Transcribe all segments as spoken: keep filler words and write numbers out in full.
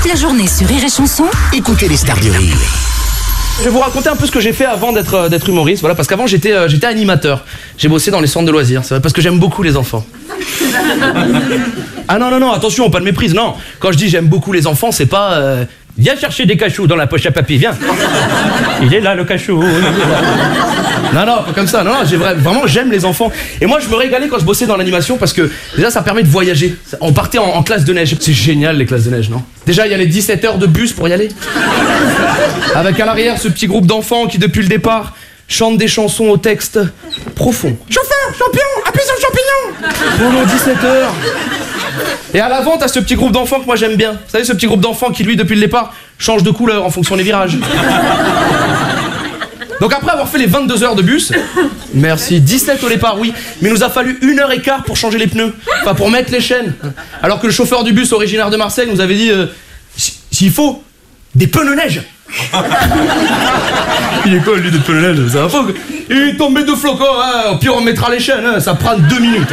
Toute la journée sur Rire et Chanson, écoutez les stars du rire. Je vais vous raconter un peu ce que j'ai fait avant d'être d'être humoriste, voilà, parce qu'avant j'étais euh, j'étais animateur. J'ai bossé dans les centres de loisirs, c'est vrai, parce que j'aime beaucoup les enfants. Ah non non non, attention, pas de méprise, non. Quand je dis j'aime beaucoup les enfants, c'est pas euh, viens chercher des cachous dans la poche à papy, viens. Il est là le cachou. Non non, pas comme ça. Non non, j'ai vra- vraiment j'aime les enfants. Et moi je me régalais quand je bossais dans l'animation parce que déjà ça permet de voyager. On partait en, en classe de neige. C'est génial les classes de neige, non? Déjà il y a les dix-sept heures de bus pour y aller. Avec à l'arrière ce petit groupe d'enfants qui depuis le départ chantent des chansons au texte profond. Chauffeur, champion, appuie sur le champignon. Pendant dix-sept heures. Et à l'avant t'as ce petit groupe d'enfants que moi j'aime bien. Vous savez ce petit groupe d'enfants qui lui depuis le départ change de couleur en fonction des virages. Donc après avoir fait les vingt-deux heures de bus, merci, dix-sept au départ, oui, mais il nous a fallu une heure et quart pour changer les pneus, enfin pour mettre les chaînes. Alors que le chauffeur du bus originaire de Marseille nous avait dit euh, s'il faut, des pneus neige. Il est quoi lui des pneus neige? C'est un faux. Il est tombé de flocons, hein. Au pire on mettra les chaînes, hein. Ça prend deux minutes.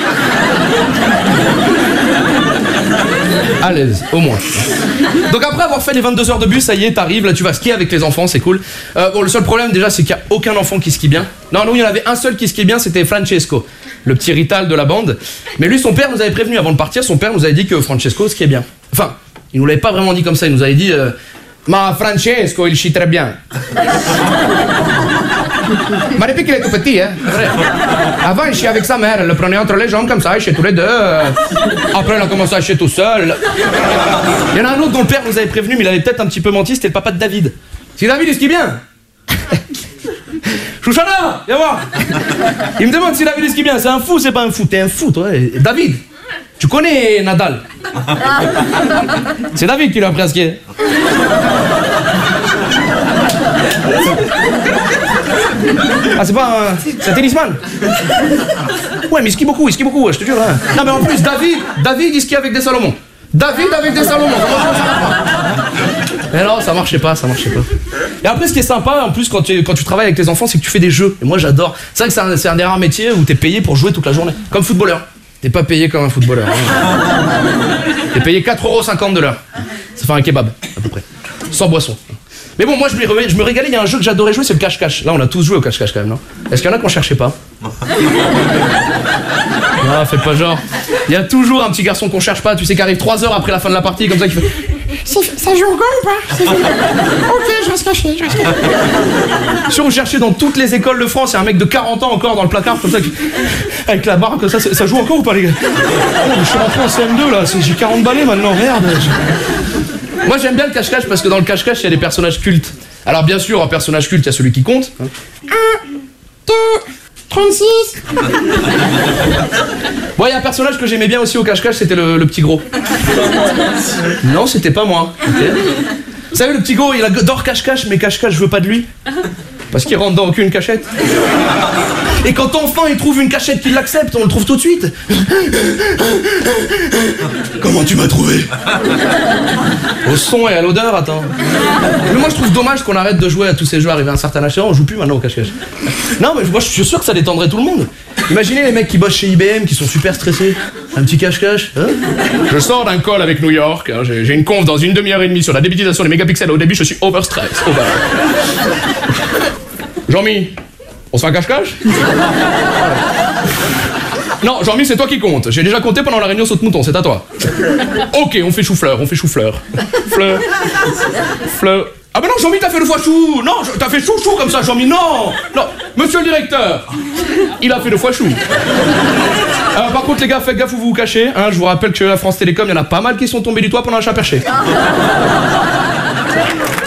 À l'aise, au moins. Donc après avoir fait les vingt-deux heures de bus, ça y est, t'arrives, là tu vas skier avec tes enfants, c'est cool. Euh, bon, le seul problème déjà, c'est qu'il n'y a aucun enfant qui skie bien. Non, non, il y en avait un seul qui skiait bien, c'était Francesco, le petit rital de la bande. Mais lui, son père nous avait prévenu avant de partir, son père nous avait dit que Francesco skiait bien. Enfin, il nous l'avait pas vraiment dit comme ça, il nous avait dit euh, ma Francesco, il skie très bien. Mais depuis qu'il est tout petit, hein, c'est vrai. Avant, il chiait avec sa mère, elle le prenait entre les jambes comme ça, il chiait tous les deux. Après, il a commencé à chier tout seul. Il y en a un autre dont le père nous avait prévenu, mais il avait peut-être un petit peu menti, c'était le papa de David. Si David, il skie bien. Chouchana, viens voir. Il me demande si David, il skie bien. C'est un fou, c'est pas un fou. T'es un fou, toi. David, tu connais Nadal? C'est David qui l'a appris à skier. Ah, c'est pas un... C'est un tennisman. Ouais, mais il skie beaucoup, il skie beaucoup, je te jure. Hein. Non, mais en plus, David, David, il skie avec des Salomon. David avec des Salomon. Mais non, ça marchait pas, ça marchait pas. Et après, ce qui est sympa, en plus, quand tu, quand tu travailles avec tes enfants, c'est que tu fais des jeux. Et moi, j'adore. C'est vrai que c'est un, c'est un des rares métiers où t'es payé pour jouer toute la journée. Comme footballeur. T'es pas payé comme un footballeur. Hein. T'es payé quatre euros cinquante de l'heure. Ça fait un kebab, à peu près. Sans boisson. Mais bon, moi je me, je me régalais, il y a un jeu que j'adorais jouer, c'est le cache-cache. Là, on a tous joué au cache-cache quand même, non? Est-ce qu'il y en a qu'on cherchait pas? Ah, faites pas genre. Il y a toujours un petit garçon qu'on cherche pas, tu sais, qui arrive trois heures après la fin de la partie, comme ça, qui fait... Ça joue au go ou pas? Ok, je reste caché, je reste caché. Si on cherchait dans toutes les écoles de France, il y a un mec de quarante ans encore dans le placard, comme ça, qui... avec la barre, comme ça, ça joue encore ou pas, les gars? Oh, je suis rentré en C M deux, là, j'ai quarante balais maintenant, merde. Moi j'aime bien le cache-cache parce que dans le cache-cache il y a des personnages cultes. Alors bien sûr en personnage culte il y a celui qui compte. un, deux, trente-six. Bon il y a un personnage que j'aimais bien aussi au cache-cache, c'était le, le petit gros. Non c'était pas moi. Okay. Vous savez le petit gros il adore cache-cache mais cache-cache je veux pas de lui. Parce qu'il rentre dans aucune cachette. Et quand enfin il trouve une cachette qui l'accepte, on le trouve tout de suite. Comment tu m'as trouvé? Au son et à l'odeur, attends. Mais moi je trouve dommage qu'on arrête de jouer à tous ces jeux arrivés à un certain âge. On joue plus maintenant au cache-cache. Non mais moi je suis sûr que ça détendrait tout le monde. Imaginez les mecs qui bossent chez I B M qui sont super stressés. Un petit cache-cache, hein? Je sors d'un call avec New York, hein, j'ai, j'ai une conf dans une demi-heure et demie sur la débitisation des mégapixels. Au début je suis overstress. Over. Jean-Mi, on se fait un cache-cache? Non, Jean-Mi, c'est toi qui compte. J'ai déjà compté pendant la réunion saute-mouton, c'est à toi. Ok, on fait chou-fleur, on fait chou-fleur. Fleur. Fleur. Ah bah non, Jean-Mi, t'as fait le fois chou. Non, t'as fait chou-chou comme ça, Jean-Mi. Non, non. Monsieur le directeur, il a fait le fois chou. Alors, par contre, les gars, faites gaffe où vous vous cachez. Hein, je vous rappelle que à France Télécom, il y en a pas mal qui sont tombés du toit pendant un chat perché.